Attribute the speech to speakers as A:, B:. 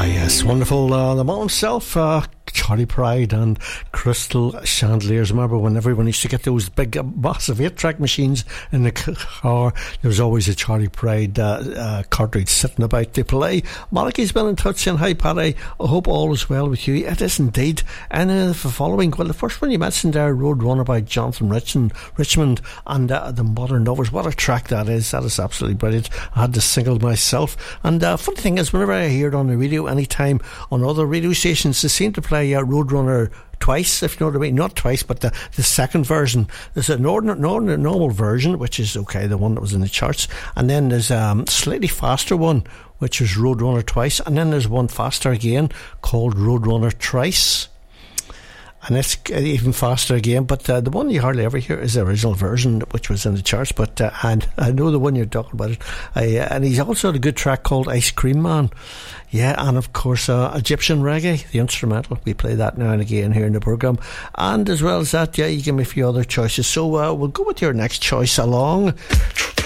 A: Yes, wonderful. The man himself, Charlie Pride and Crystal Chandeliers. Remember when everyone used to get those big, massive 8-track machines in the car? There was always a Charlie Pride cartridge sitting about to play. Malachi's been in touch saying, hi Paddy, I hope all is well with you. It is indeed. And the following, well, the first one you mentioned there, Roadrunner by Jonathan Richmond and the Modern Lovers. What a track that is. That is absolutely brilliant. I had the single myself. And funny thing is, whenever I hear it on the radio, anytime on other radio stations, they seem to play Roadrunner twice, if you know what I mean. Not twice, but the second version. There's a normal version, which is okay, the one that was in the charts, and then there's a slightly faster one, which is Roadrunner twice, and then there's one faster again called Roadrunner Thrice, and it's even faster again. But the one you hardly ever hear is the original version, which was in the charts. But and I know the one you're talking about. And he's also had a good track called Ice Cream Man. Yeah, and of course Egyptian Reggae, the instrumental. We play that now and again here in the programme. And as well as that, yeah, you give me a few other choices. So we'll go with your next choice along.